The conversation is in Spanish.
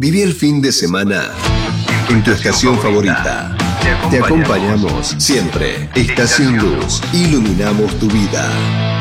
Viví el fin de semana en tu estación favorita. Te acompañamos siempre. Estación Luz. Iluminamos tu vida.